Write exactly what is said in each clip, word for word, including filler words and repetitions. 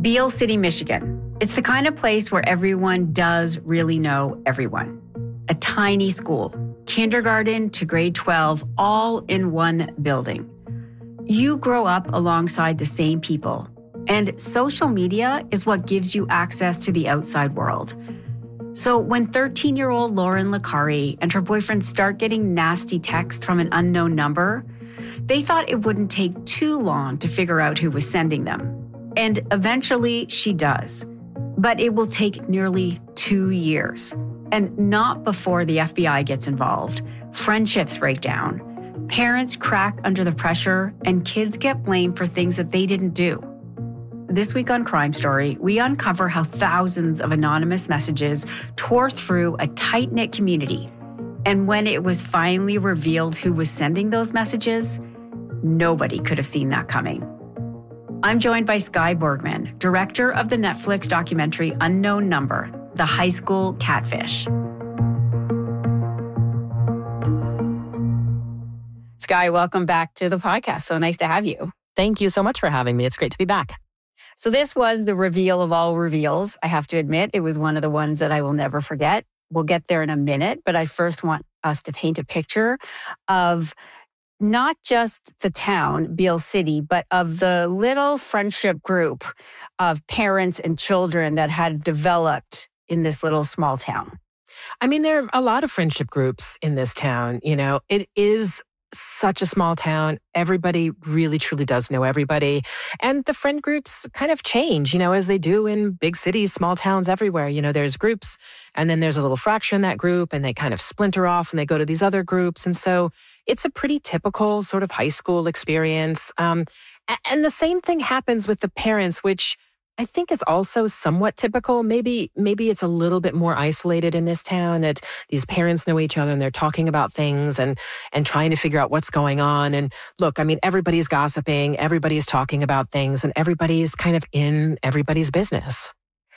Beale City, Michigan. It's the kind of place where everyone does really know everyone. A tiny school, kindergarten to grade twelve, all in one building. You grow up alongside the same people, and social media is what gives you access to the outside world. So when thirteen-year-old Lauren Licari and her boyfriend start getting nasty texts from an unknown number, they thought it wouldn't take too long to figure out who was sending them. And eventually she does. But it will take nearly two years. And not before the F B I gets involved. Friendships break down. Parents crack under the pressure, and kids get blamed for things that they didn't do. This week on Crime Story, we uncover how thousands of anonymous messages tore through a tight-knit community. And when it was finally revealed who was sending those messages, nobody could have seen that coming. I'm joined by Skye Borgman, director of the Netflix documentary Unknown Number, The High School Catfish. Skye, welcome back to the podcast. So nice to have you. Thank you so much for having me. It's great to be back. So this was the reveal of all reveals. I have to admit, it was one of the ones that I will never forget. We'll get there in a minute, but I first want us to paint a picture of not just the town, Beale City, but of the little friendship group of parents and children that had developed in this little small town. I mean, there are a lot of friendship groups in this town. You know, it is such a small town. Everybody really, truly does know everybody. And the friend groups kind of change, you know, as they do in big cities, small towns everywhere. You know, there's groups, and then there's a little fraction in that group, and they kind of splinter off and they go to these other groups. And so it's a pretty typical sort of high school experience. Um, and the same thing happens with the parents, which I think is also somewhat typical. Maybe maybe it's a little bit more isolated in this town, that these parents know each other and they're talking about things and and trying to figure out what's going on. And look, I mean, everybody's gossiping, everybody's talking about things, and everybody's kind of in everybody's business.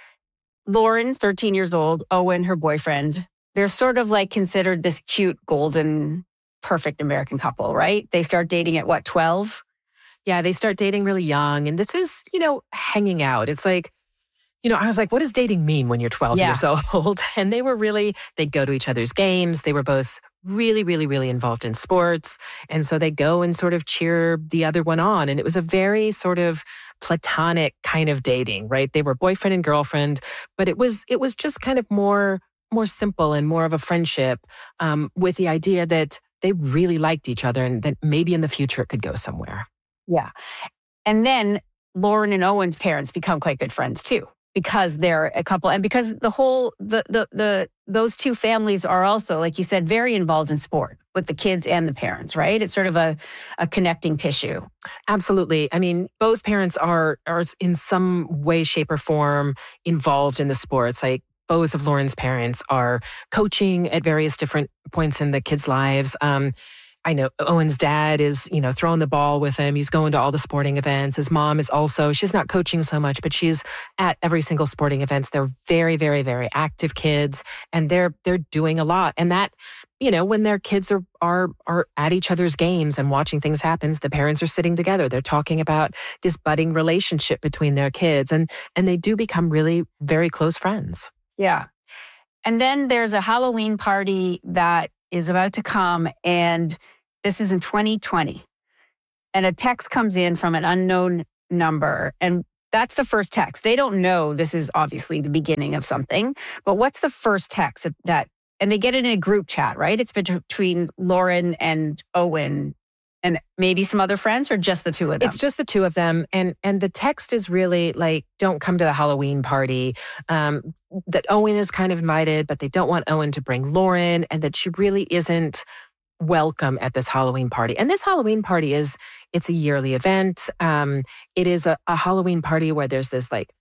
Lauren, thirteen years old, Owen, her boyfriend, they're sort of like considered this cute, golden, perfect American couple, right? They start dating at what, twelve? Yeah, they start dating really young. And this is, you know, hanging out. It's like, you know, I was like, what does dating mean when you're twelve yeah. years old? And they were really, they'd go to each other's games. They were both really, really, really involved in sports. And so they go and sort of cheer the other one on. And it was a very sort of platonic kind of dating, right? They were boyfriend and girlfriend, but it was, it was just kind of more, more simple and more of a friendship um, with the idea that they really liked each other and that maybe in the future it could go somewhere. Yeah. And then Lauren and Owen's parents become quite good friends too, because they're a couple, and because the whole, the, the, the, those two families are also, like you said, very involved in sport with the kids and the parents, right? It's sort of a, a connecting tissue. Absolutely. I mean, both parents are, are in some way, shape or form involved in the sports. Like both of Lauren's parents are coaching at various different points in the kids' lives. Um, I know Owen's dad is, you know, throwing the ball with him. He's going to all the sporting events. His mom is also, she's not coaching so much, but she's at every single sporting events. They're very, very, very active kids, and they're they're doing a lot. And that, you know, when their kids are are are at each other's games and watching things happen, the parents are sitting together. They're talking about this budding relationship between their kids, and and they do become really very close friends. Yeah. And then there's a Halloween party that is about to come, and this is in twenty twenty. And a text comes in from an unknown number, and that's the first text. They don't know this is obviously the beginning of something, but what's the first text that, and they get it in a group chat, right? It's between Lauren and Owen and maybe some other friends, or just the two of them? It's just the two of them. And and the text is really like, don't come to the Halloween party. Um, that Owen is kind of invited, but they don't want Owen to bring Lauren, and that she really isn't welcome at this Halloween party. And this Halloween party is, it's a yearly event. Um, it is a, a Halloween party where there's this like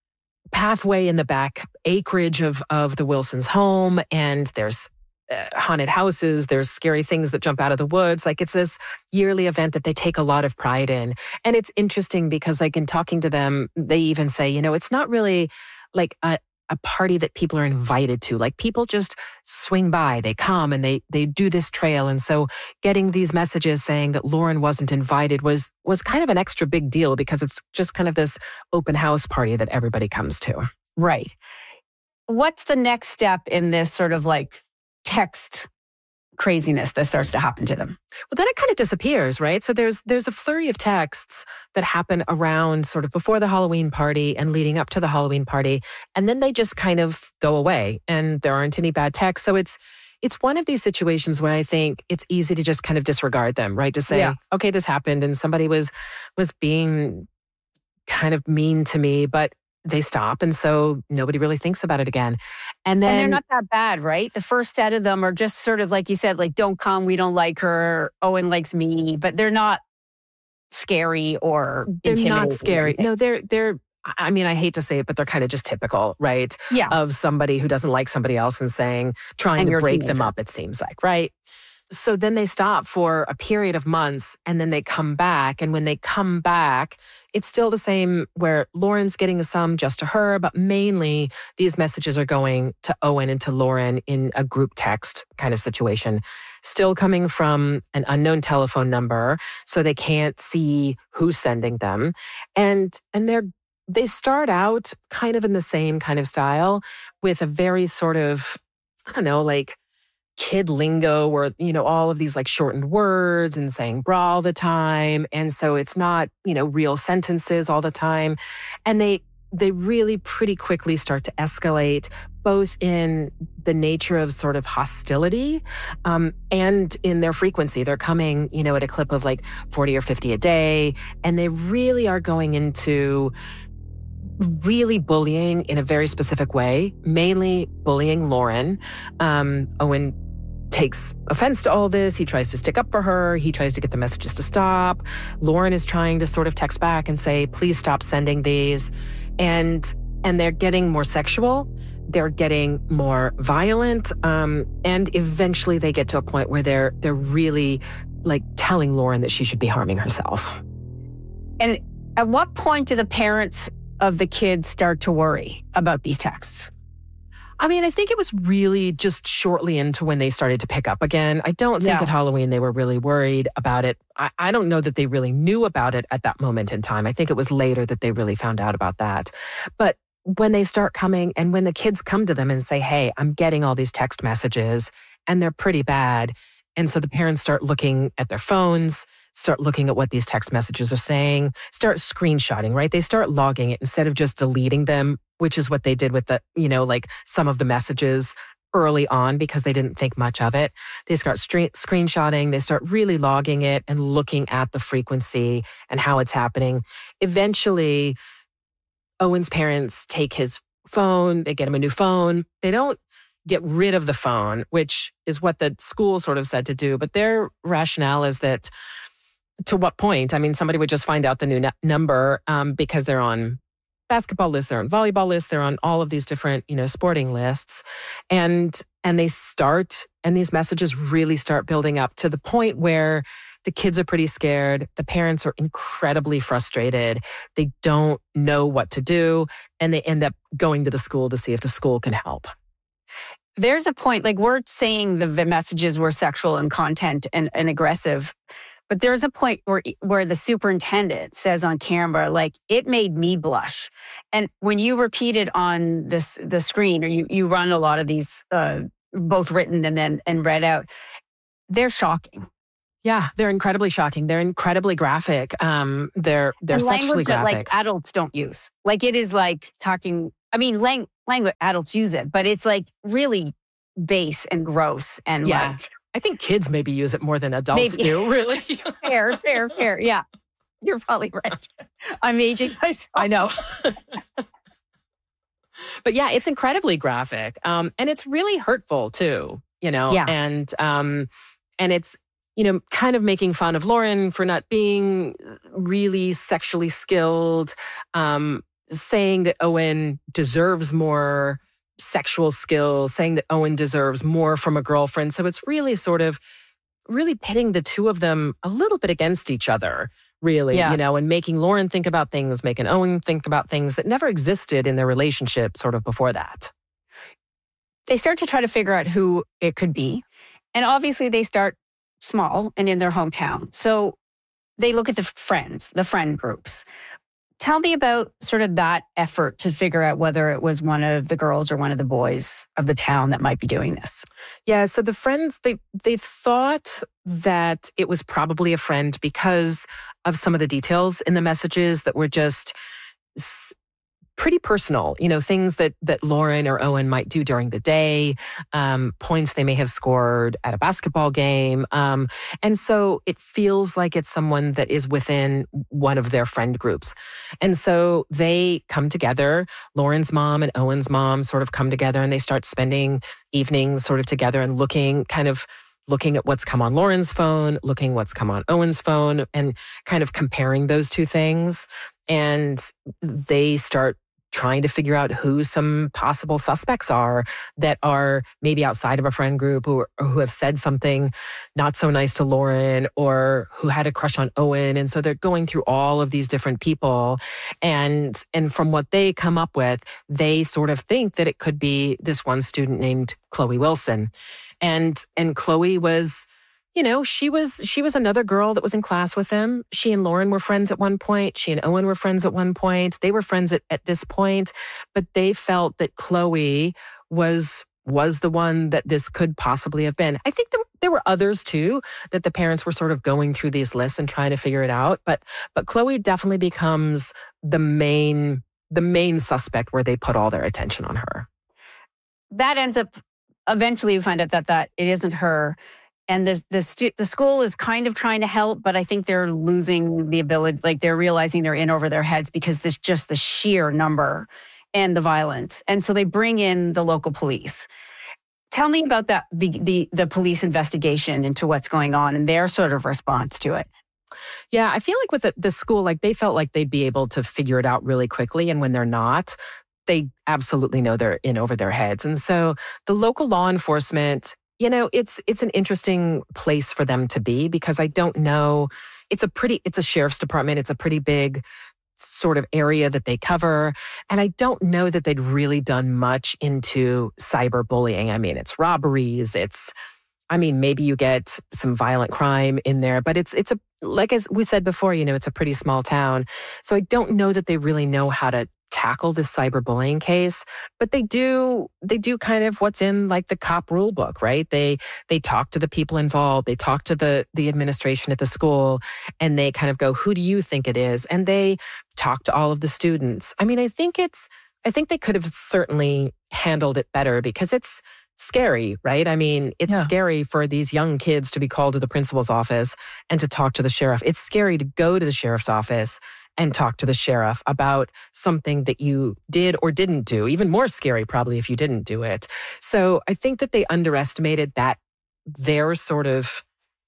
pathway in the back acreage of, of the Wilsons' home, and there's Uh, haunted houses, there's scary things that jump out of the woods. Like, it's this yearly event that they take a lot of pride in. And it's interesting because, like, in talking to them, they even say, you know, it's not really like a, a party that people are invited to. Like people just swing by, they come and they they do this trail. And so getting these messages saying that Lauren wasn't invited was was kind of an extra big deal because it's just kind of this open house party that everybody comes to. Right. What's the next step in this sort of like text craziness that starts to happen to them? Well, then it kind of disappears, right? So there's there's a flurry of texts that happen around sort of before the Halloween party and leading up to the Halloween party. And then they just kind of go away and there aren't any bad texts. So it's it's one of these situations where I think it's easy to just kind of disregard them, right? To say, yeah. okay, this happened and somebody was was being kind of mean to me, but they stop. And so nobody really thinks about it again. And then and they're not that bad, right? The first set of them are just sort of like you said, like, don't come, we don't like her, Owen likes me, but they're not scary or they're not scary. No, they're, they're, I mean, I hate to say it, but they're kind of just typical, right? Yeah. Of somebody who doesn't like somebody else and saying, trying and to break them up, it seems like, right? So then they stop for a period of months and then they come back. And when they come back, it's still the same where Lauren's getting some just to her, but mainly these messages are going to Owen and to Lauren in a group text kind of situation, still coming from an unknown telephone number. So they can't see who's sending them. And, and they're, they start out kind of in the same kind of style with a very sort of, I don't know, like, kid lingo where, you know, all of these like shortened words and saying bra all the time. And so it's not, you know, real sentences all the time. And they, they really pretty quickly start to escalate both in the nature of sort of hostility um, and in their frequency. They're coming, you know, at a clip of like forty or fifty a day. And they really are going into really bullying in a very specific way, mainly bullying Lauren. Um, Owen takes offense to all this. He tries to stick up for her. He tries to get the messages to stop. Lauren is trying to sort of text back and say, please stop sending these. And and they're getting more sexual. They're getting more violent. Um, and eventually they get to a point where they're they're really like telling Lauren that she should be harming herself. And at what point do the parents of the kids start to worry about these texts? I mean, I think it was really just shortly into when they started to pick up again. I don't think yeah. at Halloween they were really worried about it. I, I don't know that they really knew about it at that moment in time. I think it was later that they really found out about that. But when they start coming and when the kids come to them and say, hey, I'm getting all these text messages and they're pretty bad. And so the parents start looking at their phones, start looking at what these text messages are saying, start screenshotting, right? They start logging it instead of just deleting them, which is what they did with the, you know, like some of the messages early on because they didn't think much of it. They start stre- screenshotting, they start really logging it and looking at the frequency and how it's happening. Eventually, Owen's parents take his phone, they get him a new phone. They don't get rid of the phone, which is what the school sort of said to do. But their rationale is that to what point? I mean, somebody would just find out the new n- number um, because they're on basketball lists, they're on volleyball lists, they're on all of these different, you know, sporting lists. And and they start, and these messages really start building up to the point where the kids are pretty scared. The parents are incredibly frustrated. They don't know what to do. And they end up going to the school to see if the school can help. There's a point, like we're saying the messages were sexual in content and, and aggressive, but there's a point where where the superintendent says on camera, like, it made me blush. And when you repeat it on this the screen, or you, you run a lot of these, uh, both written and then and read out, they're shocking. Yeah, they're incredibly shocking. They're incredibly graphic. Um, they're they're and sexually language that, graphic. like, adults don't use. Like, it is like talking. I mean, lang- language adults use it, but it's like really base and gross and yeah. like. I think kids maybe use it more than adults maybe. do, really. fair, fair, fair. Yeah, you're probably right. I'm aging myself. I know. But yeah, it's incredibly graphic. Um, and it's really hurtful too, you know? Yeah. And, um, and it's, you know, kind of making fun of Lauren for not being really sexually skilled, um, saying that Owen deserves more sexual skills, saying that Owen deserves more from a girlfriend. So it's really sort of really pitting the two of them a little bit against each other, really, Yeah. you know, and making Lauren think about things, making Owen think about things that never existed in their relationship sort of before that. They start to try to figure out who it could be. And obviously they start small and in their hometown. So they look at the friends, the friend groups. Tell me about sort of that effort to figure out whether it was one of the girls or one of the boys of the town that might be doing this. Yeah, so the friends, they they thought that it was probably a friend because of some of the details in the messages that were just s- pretty personal, you know, things that that Lauren or Owen might do during the day, um, points they may have scored at a basketball game. Um, and so it feels like it's someone that is within one of their friend groups. And so they come together, Lauren's mom and Owen's mom sort of come together and they start spending evenings sort of together and looking kind of looking at what's come on Lauren's phone, looking what's come on Owen's phone, and kind of comparing those two things. And they start trying to figure out who some possible suspects are that are maybe outside of a friend group or, or who have said something not so nice to Lauren or who had a crush on Owen. And so they're going through all of these different people. And, and from what they come up with, they sort of think that it could be this one student named Chloe Wilson. And, and Chloe was, you know, she was she was another girl that was in class with him. She and Lauren were friends at one point. She and Owen were friends at one point. They were friends at, at this point, but they felt that Chloe was was the one that this could possibly have been. I think there, there were others too, that the parents were sort of going through these lists and trying to figure it out. But but Chloe definitely becomes the main the main suspect where they put all their attention on her. That ends up, eventually you find out that, that it isn't her. And this, the, stu- the school is kind of trying to help, but I think they're losing the ability, like they're realizing they're in over their heads because there's just the sheer number and the violence. And so they bring in the local police. Tell me about that, the, the, the police investigation into what's going on and their sort of response to it. Yeah, I feel like with the, the school, like they felt like they'd be able to figure it out really quickly. And when they're not, they absolutely know they're in over their heads. And so the local law enforcement, you know, it's it's an interesting place for them to be because I don't know. It's a pretty, it's a sheriff's department. It's a pretty big sort of area that they cover. And I don't know that they'd really done much into cyberbullying. I mean, it's robberies. It's, I mean, maybe you get some violent crime in there, but it's, it's a, like as we said before, you know, it's a pretty small town. So I don't know that they really know how to tackle this cyberbullying case, but they do they do kind of what's in like the cop rule book, right? They they talk to the people involved, they talk to the the administration at the school, and they kind of go, who do you think it is? And they talk to all of the students. I mean, I think it's I think they could have certainly handled it better because it's scary, right? I mean, it's Yeah. scary for these young kids to be called to the principal's office and to talk to the sheriff. It's scary to go to the sheriff's office and talk to the sheriff about something that you did or didn't do. Even more scary, probably, if you didn't do it. So I think that they underestimated that their sort of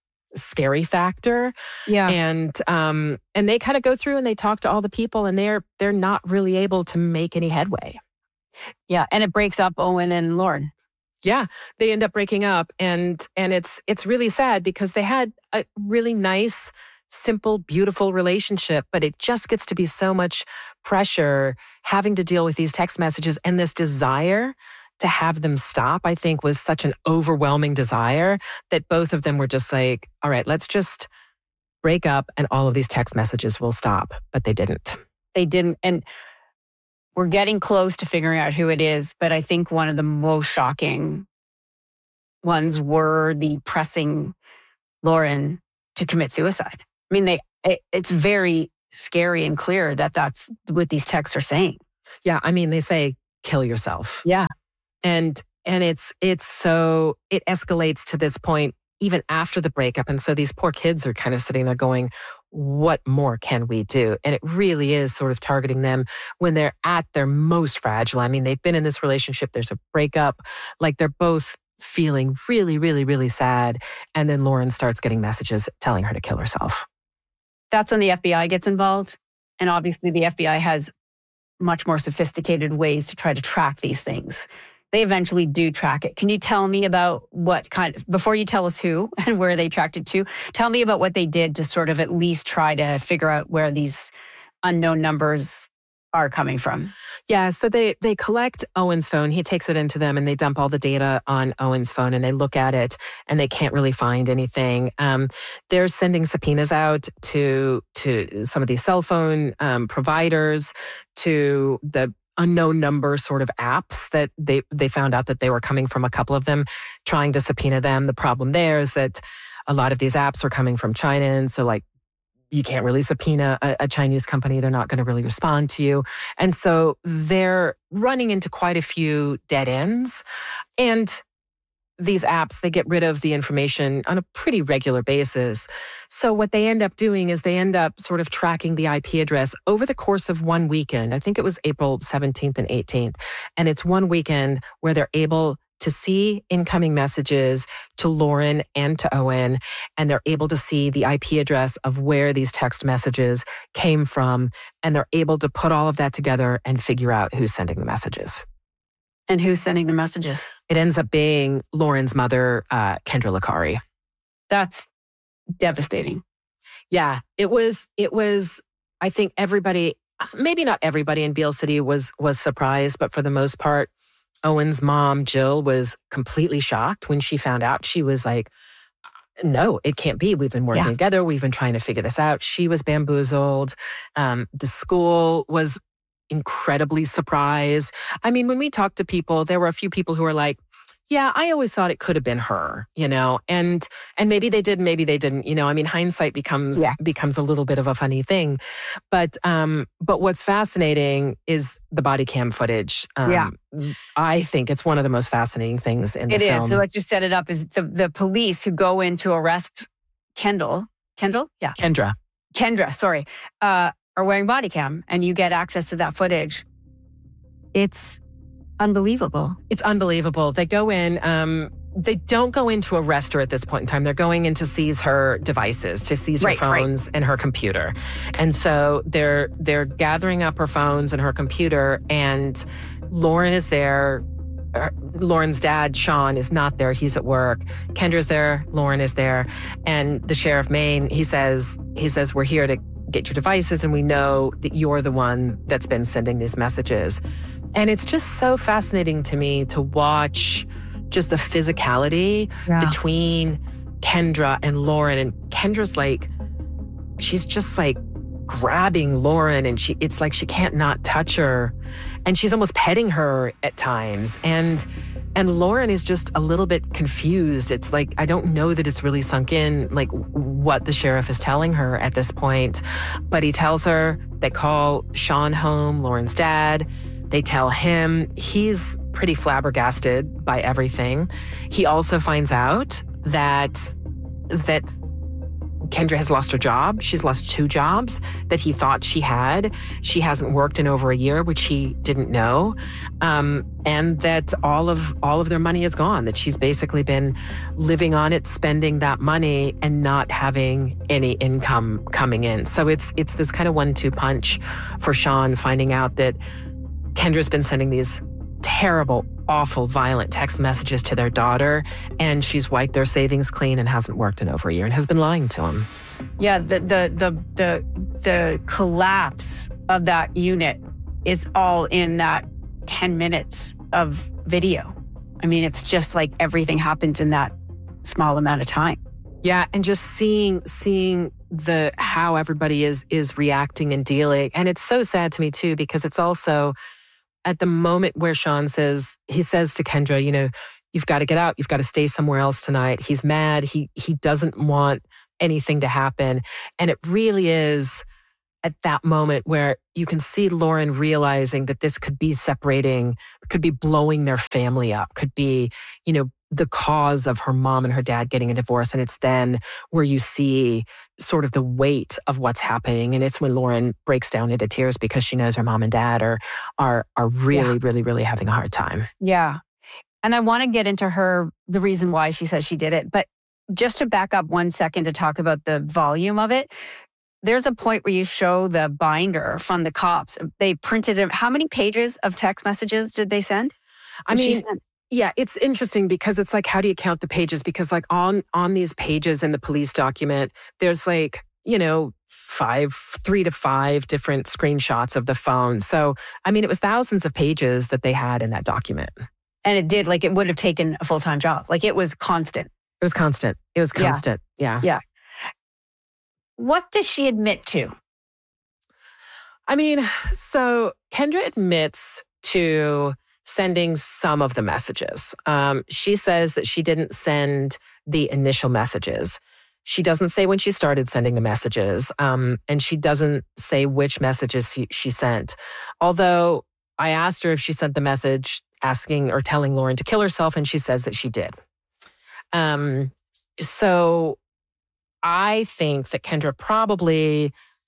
scary factor. Yeah. And um, and they kind of go through and they talk to all the people and they're they're not really able to make any headway. Yeah. And it breaks up Owen and Lauren. Yeah, they end up breaking up, and and it's it's really sad because they had a really nice, simple, beautiful relationship, but it just gets to be so much pressure having to deal with these text messages, and this desire to have them stop, I think, was such an overwhelming desire that both of them were just like, all right, let's just break up and all of these text messages will stop. But they didn't. They didn't. And we're getting close to figuring out who it is, but I think one of the most shocking ones were the pressing Lauren to commit suicide. I mean, they it, it's very scary and clear that that's what these texts are saying. Yeah, I mean, they say, kill yourself. Yeah. And and it's it's so, it escalates to this point even after the breakup. And so these poor kids are kind of sitting there going, what more can we do? And it really is sort of targeting them when they're at their most fragile. I mean, they've been in this relationship, there's a breakup, like they're both feeling really, really, really sad. And then Lauren starts getting messages telling her to kill herself. That's when the F B I gets involved. And obviously the F B I has much more sophisticated ways to try to track these things they eventually do track it. Can you tell me about what kind of, before you tell us who and where they tracked it to, tell me about what they did to sort of at least try to figure out where these unknown numbers are coming from? Yeah, so they they collect Owen's phone. He takes it into them and they dump all the data on Owen's phone and they look at it and they can't really find anything. Um, they're sending subpoenas out to to some of these cell phone um, providers, to the unknown number sort of apps that they they found out that they were coming from a couple of them, trying to subpoena them. The problem there is that a lot of these apps are coming from China, and so like you can't really subpoena a, a Chinese company. They're not going to really respond to you. And so they're running into quite a few dead ends. And these apps, they get rid of the information on a pretty regular basis. So what they end up doing is they end up sort of tracking the I P address over the course of one weekend. I think it was April seventeenth and eighteenth. And it's one weekend where they're able to see incoming messages to Lauren and to Owen, and they're able to see the I P address of where these text messages came from, and they're able to put all of that together and figure out who's sending the messages. And who's sending the messages? It ends up being Lauren's mother, uh, Kendra Licari. That's devastating. Yeah, it was, it was, I think everybody, maybe not everybody in Beale City was was surprised, but for the most part, Owen's mom, Jill, was completely shocked when she found out. She was like, no, it can't be. We've been working yeah. together. We've been trying to figure this out. She was bamboozled. Um, the school was incredibly surprised. I mean, when we talked to people, there were a few people who were like, yeah, I always thought it could have been her, you know, and and maybe they did, maybe they didn't, you know. I mean, hindsight becomes yes. becomes a little bit of a funny thing, but um, but what's fascinating is the body cam footage. Um, yeah, I think it's one of the most fascinating things in the it film. It is. So let's just set it up: is the the police who go in to arrest Kendall, Kendall, yeah, Kendra, Kendra, sorry, uh, are wearing body cam, and you get access to that footage. It's unbelievable. It's unbelievable. They go in, um, they don't go in to arrest her at this point in time. They're going in to seize her devices, to seize her right, phones right. and her computer. And so they're they're gathering up her phones and her computer, and Lauren is there. Lauren's dad, Sean, is not there. He's at work. Kendra's there. Lauren is there. And the sheriff Maine, he says, he says, we're here to get your devices, and we know that you're the one that's been sending these messages. And it's just so fascinating to me to watch just the physicality yeah. between Kendra and Lauren. And Kendra's like, she's just like grabbing Lauren, and she it's like she can't not touch her. And she's almost petting her at times. And and Lauren is just a little bit confused. It's like, I don't know that it's really sunk in, like what the sheriff is telling her at this point. But he tells her, they call Sean home, Lauren's dad. They tell him. He's pretty flabbergasted by everything. He also finds out that that Kendra has lost her job. She's lost two jobs that he thought she had. She hasn't worked in over a year, which he didn't know. Um, and that all of all of their money is gone, that she's basically been living on it, spending that money and not having any income coming in. So it's it's this kind of one two punch for Sean, finding out that Kendra's been sending these terrible, awful, violent text messages to their daughter, and she's wiped their savings clean and hasn't worked in over a year and has been lying to him. Yeah, the the the the, the collapse of that unit is all in that ten minutes of video. I mean, it's just like everything happens in that small amount of time. Yeah, and just seeing seeing the how everybody is is reacting and dealing. And it's so sad to me too, because it's also at the moment where Sean says, he says to Kendra, you know, you've got to get out. You've got to stay somewhere else tonight. He's mad. He he doesn't want anything to happen. And it really is at that moment where you can see Lauren realizing that this could be separating, could be blowing their family up, could be, you know, the cause of her mom and her dad getting a divorce. And it's then where you see sort of the weight of what's happening. And it's when Lauren breaks down into tears because she knows her mom and dad are are are really, yeah. really, really having a hard time. Yeah. And I want to get into her, the reason why she says she did it. But just to back up one second to talk about the volume of it, there's a point where you show the binder from the cops. They printed it. How many pages of text messages did they send? I mean, yeah, it's interesting because it's like, how do you count the pages? Because like on on these pages in the police document, there's like, you know, five, three to five different screenshots of the phone. So, I mean, it was thousands of pages that they had in that document. And it did, like, it would have taken a full-time job. Like, it was constant. It was constant. It was constant. Yeah. Yeah. yeah. What does she admit to? I mean, so Kendra admits to sending some of the messages. Um, she says that she didn't send the initial messages. She doesn't say when she started sending the messages, um, and she doesn't say which messages she, she sent. Although I asked her if she sent the message asking or telling Lauren to kill herself, and she says that she did. Um, so I think that Kendra probably,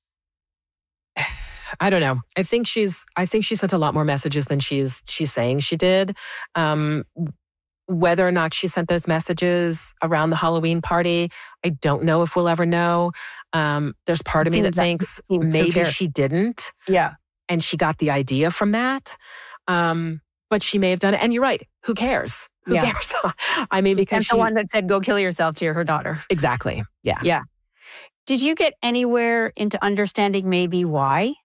I don't know. I think she's, I think she sent a lot more messages than she's, she's saying she did. Um, whether or not she sent those messages around the Halloween party, I don't know if we'll ever know. Um, there's part of me that thinks maybe she didn't. Yeah. And she got the idea from that. Um, but she may have done it. And you're right. Who cares? Who yeah. cares? I mean, because and she, the one that said, go kill yourself to her daughter. Exactly. Yeah. Yeah. Did you get anywhere into understanding maybe why?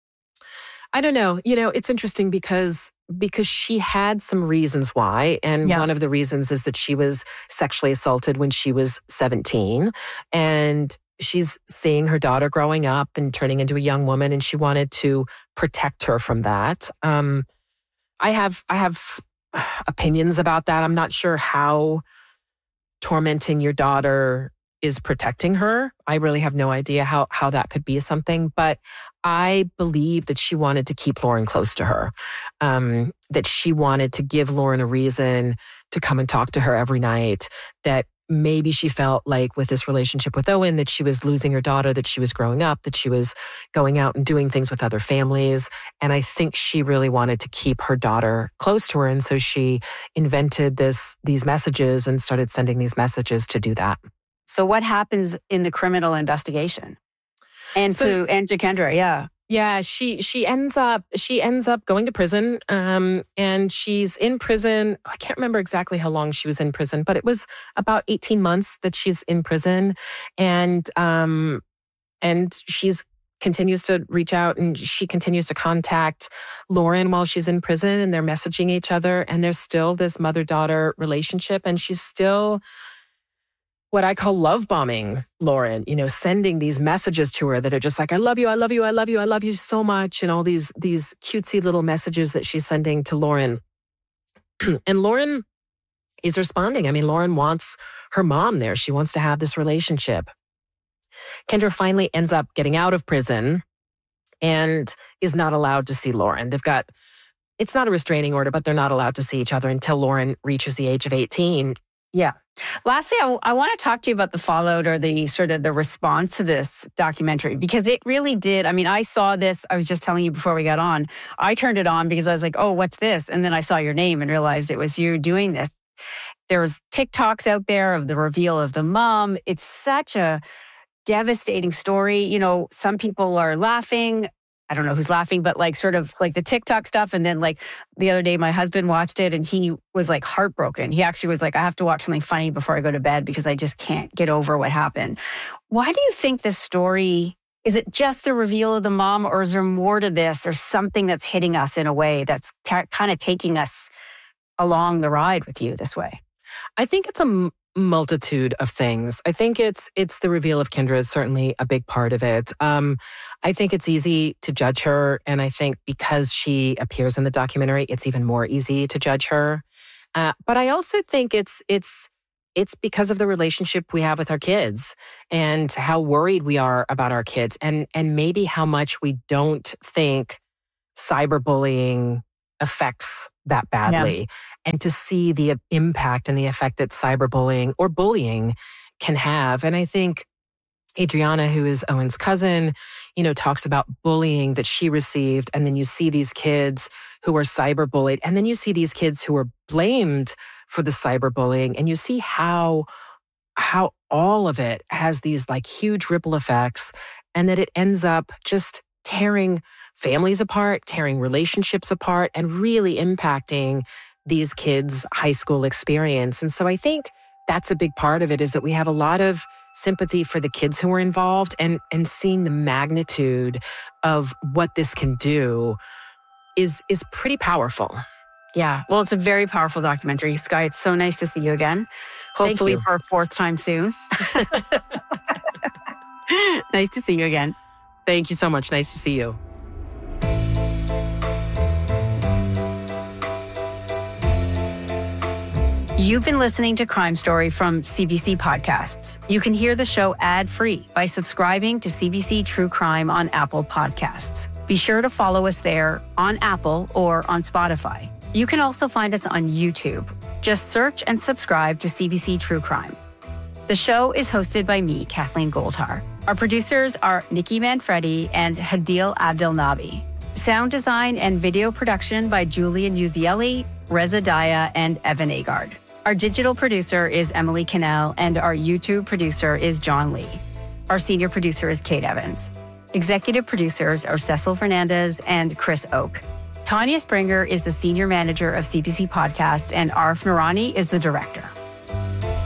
I don't know. You know, it's interesting because because she had some reasons why. And yeah. one of the reasons is that she was sexually assaulted when she was seventeen. And she's seeing her daughter growing up and turning into a young woman. And she wanted to protect her from that. Um, I have I have opinions about that. I'm not sure how tormenting your daughter is protecting her. I really have no idea how, how that could be something, but I believe that she wanted to keep Lauren close to her, um, that she wanted to give Lauren a reason to come and talk to her every night, that maybe she felt like with this relationship with Owen, that she was losing her daughter, that she was growing up, that she was going out and doing things with other families. And I think she really wanted to keep her daughter close to her. And so she invented this, these messages and started sending these messages to do that. So what happens in the criminal investigation? And so, to and to Kendra, yeah. Yeah, she she ends up she ends up going to prison. Um, and she's in prison. I can't remember exactly how long she was in prison, but it was about eighteen months that she's in prison. And um and she's continues to reach out and she continues to contact Lauren while she's in prison, and they're messaging each other, and there's still this mother-daughter relationship, and she's still what I call love bombing Lauren, you know, sending these messages to her that are just like, I love you, I love you, I love you, I love you so much. And all these, these cutesy little messages that she's sending to Lauren. And Lauren is responding. I mean, Lauren wants her mom there. She wants to have this relationship. Kendra finally ends up getting out of prison and is not allowed to see Lauren. They've got, it's not a restraining order, but they're not allowed to see each other until Lauren reaches the age of eighteen. Yeah. Lastly, I, I want to talk to you about the fallout or the sort of the response to this documentary, because it really did. I mean, I saw this. I was just telling you before we got on. I turned it on because I was like, oh, what's this? And then I saw your name and realized it was you doing this. There was TikToks out there of the reveal of the mom. It's such a devastating story. You know, some people are laughing. I don't know who's laughing, but like sort of like the TikTok stuff. And then like the other day, my husband watched it and he was like heartbroken. He actually was like, I have to watch something funny before I go to bed because I just can't get over what happened. Why do you think this story, is it just the reveal of the mom, or is there more to this? There's something that's hitting us in a way that's ta- kind of taking us along the ride with you this way? I think it's a m- multitude of things. I think it's it's the reveal of Kendra is certainly a big part of it. Um, I think it's easy to judge her, and I think because she appears in the documentary, it's even more easy to judge her. Uh, but I also think it's it's it's because of the relationship we have with our kids and how worried we are about our kids, and and maybe how much we don't think cyberbullying affects that badly. Yeah. And to see the impact and the effect that cyberbullying or bullying can have. And I think Adriana, who is Owen's cousin, you know, talks about bullying that she received. And then you see these kids who are cyberbullied. And then you see these kids who are blamed for the cyberbullying. And you see how, how all of it has these like huge ripple effects, and that it ends up just tearing families apart, tearing relationships apart, and really impacting these kids' high school experience. And so I think that's a big part of it, is that we have a lot of sympathy for the kids who were involved, and, and seeing the magnitude of what this can do is, is pretty powerful. Yeah. Well, it's a very powerful documentary. Skye, it's so nice to see you again. Hopefully you. for a fourth time soon. Nice to see you again. Thank you so much. Nice to see you. You've been listening to Crime Story from C B C Podcasts. You can hear the show ad-free by subscribing to C B C True Crime on Apple Podcasts. Be sure to follow us there on Apple or on Spotify. You can also find us on YouTube. Just search and subscribe to C B C True Crime. The show is hosted by me, Kathleen Goldhar. Our producers are Nikki Manfredi and Hadil Abdelnabi. Sound design and video production by Julian Uzieli, Reza Daya, and Evan Agard. Our digital producer is Emily Cannell, and our YouTube producer is John Lee. Our senior producer is Kate Evans. Executive producers are Cecil Fernandez and Chris Oak. Tanya Springer is the senior manager of C B C Podcasts, and Arif Noorani is the director.